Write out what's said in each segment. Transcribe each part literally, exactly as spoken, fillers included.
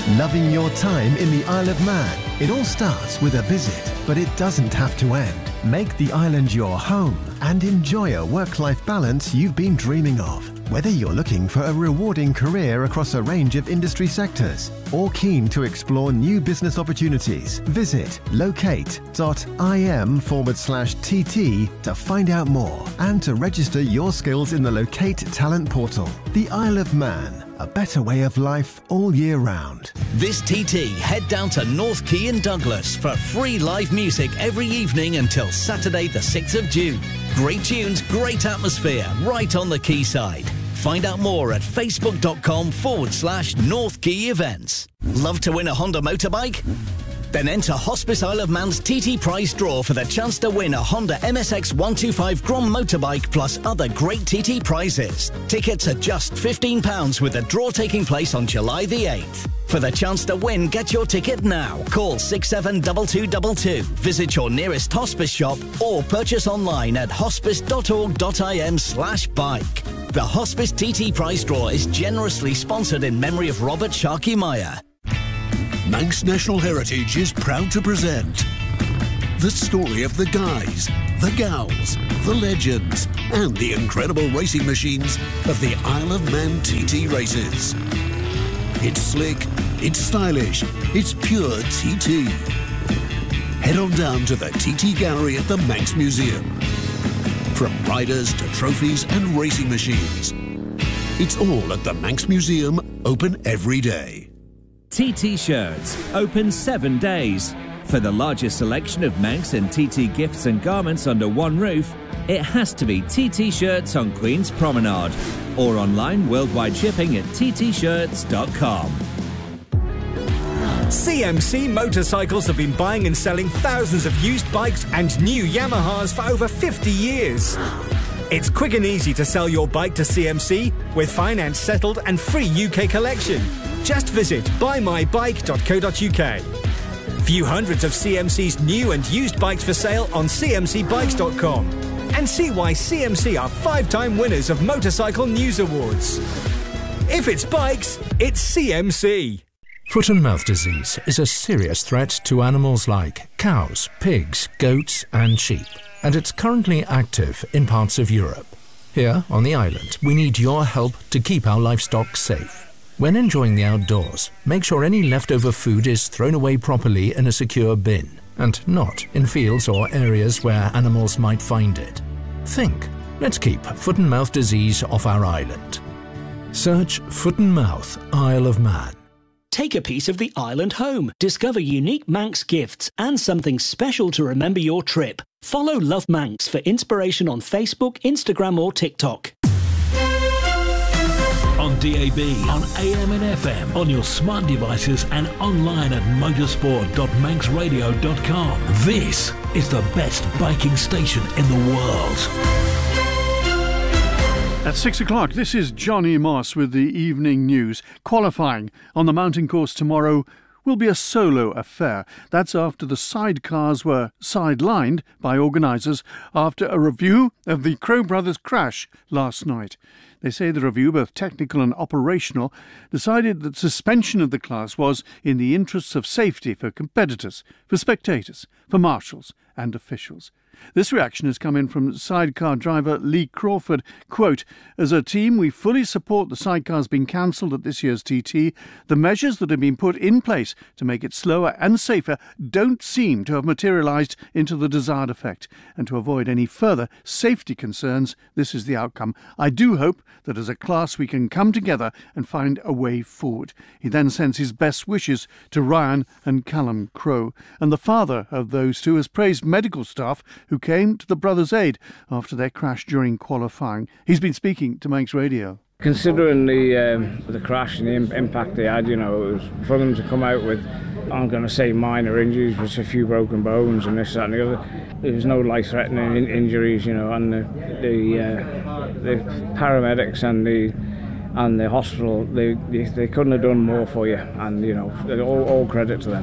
Loving your time in the Isle of Man? It all starts with a visit, but it doesn't have to end. Make the island your home and enjoy a work-life balance you've been dreaming of. Whether you're looking for a rewarding career across a range of industry sectors or keen to explore new business opportunities, visit locate.im forward slash TT to find out more and to register your skills in the Locate Talent Portal. The Isle of Man, a better way of life all year round. This T T, head down to North Quay in Douglas for free live music every evening until Saturday the sixth of June. Great tunes, great atmosphere, right on the quayside. Find out more at facebook.com forward slash North Quay events. Love to win a Honda motorbike? Then enter Hospice Isle of Man's T T prize draw for the chance to win a Honda M S X one twenty-five Grom motorbike plus other great T T prizes. Tickets are just fifteen pounds with the draw taking place on July the eighth. For the chance to win, get your ticket now. Call six seven two two two two. Visit your nearest hospice shop or purchase online at hospice.org.im slash bike. The Hospice T T prize draw is generously sponsored in memory of Robert Sharkey Meyer. Manx National Heritage is proud to present the story of the guys, the gals, the legends, and the incredible racing machines of the Isle of Man T T races. It's slick, it's stylish, it's pure T T. Head on down to the T T Gallery at the Manx Museum. From riders to trophies and racing machines, it's all at the Manx Museum, open every day. T T Shirts, open seven days. For the largest selection of Manx and T T gifts and garments under one roof, it has to be T T Shirts on Queen's Promenade or online worldwide shipping at t t shirts dot com. C M C Motorcycles have been buying and selling thousands of used bikes and new Yamahas for over fifty years. It's quick and easy to sell your bike to C M C with finance settled and free U K collection. Just visit buy my bike dot co dot U K. View hundreds of C M C's new and used bikes for sale on c m c bikes dot com and see why C M C are five-time winners of Motorcycle News Awards. If it's bikes, it's C M C. Foot and mouth disease is a serious threat to animals like cows, pigs, goats and sheep, and it's currently active in parts of Europe. Here on the island, we need your help to keep our livestock safe. When enjoying the outdoors, make sure any leftover food is thrown away properly in a secure bin, and not in fields or areas where animals might find it. Think, let's keep foot and mouth disease off our island. Search Foot and Mouth Isle of Man. Take a piece of the island home. Discover unique Manx gifts and something special to remember your trip. Follow Love Manx for inspiration on Facebook, Instagram or TikTok. On D A B, on A M and F M, on your smart devices and online at motorsport dot manx radio dot com. This is the best biking station in the world. At six o'clock, this is Johnny Moss with the evening news. Qualifying on the mountain course tomorrow will be a solo affair. That's after the sidecars were sidelined by organisers after a review of the Crow Brothers crash last night. They say the review, both technical and operational, decided that suspension of the class was in the interests of safety for competitors, for spectators, for marshals and officials. This reaction has come in from sidecar driver Lee Crawford. Quote, as a team, we fully support the sidecars being cancelled at this year's T T. The measures that have been put in place to make it slower and safer don't seem to have materialised into the desired effect. And to avoid any further safety concerns, this is the outcome. I do hope that as a class we can come together and find a way forward. He then sends his best wishes to Ryan and Callum Crowe. And the father of those two has praised medical staff who came to the brothers' aid after their crash during qualifying. He's been speaking to Manx Radio. Considering the um, the crash and the im- impact they had, you know, it was for them to come out with, I'm going to say minor injuries, which a few broken bones and this, that and the other. There was no life-threatening in- injuries, you know, and the the, uh, the paramedics and the and the hospital, they, they they couldn't have done more for you, and you know, all, all credit to them.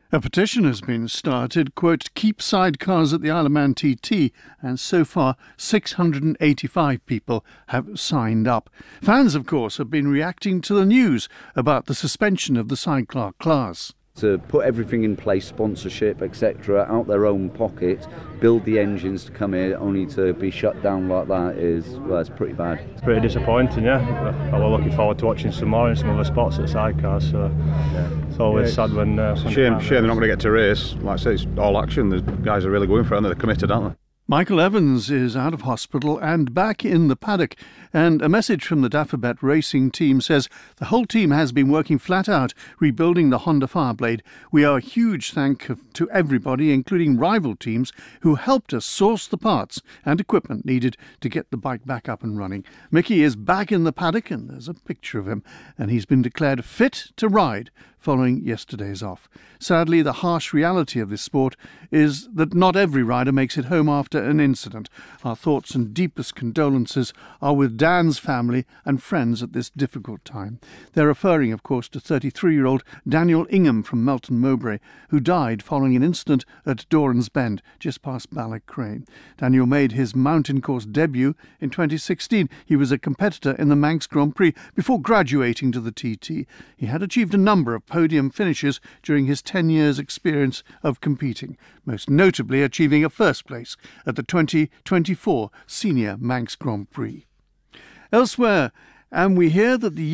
A petition has been started, quote, keep sidecars at the Isle of Man T T, and so far six hundred eighty-five people have signed up. Fans, of course, have been reacting to the news about the suspension of the sidecar class. To put everything in place, sponsorship, et cetera, out their own pocket, build the engines to come here, only to be shut down like that is, well, it's pretty bad. It's pretty disappointing, yeah. But we're looking forward to watching some more in some other spots at sidecars, so yeah. It's always yeah, it's, sad when... Uh, it's a shame, shame they're not going to get to race. Like I say, it's all action. The guys are really going for it, and they're committed, aren't they? Michael Evans is out of hospital and back in the paddock, and a message from the Dafabet racing team says the whole team has been working flat out rebuilding the Honda Fireblade. We owe a huge thank to everybody, including rival teams, who helped us source the parts and equipment needed to get the bike back up and running. Mickey is back in the paddock, and there's a picture of him, and he's been declared fit to ride following yesterday's off. Sadly, the harsh reality of this sport is that not every rider makes it home after an incident. Our thoughts and deepest condolences are with Dan's family and friends at this difficult time. They're referring, of course, to thirty-three-year-old Daniel Ingham from Melton Mowbray, who died following an incident at Doran's Bend, just past Ballycrane. Daniel made his mountain course debut in twenty sixteen. He was a competitor in the Manx Grand Prix before graduating to the T T. He had achieved a number of podium finishes during his ten years' experience of competing, most notably achieving a first place at the twenty twenty-four Senior Manx Grand Prix. Elsewhere, and we hear that the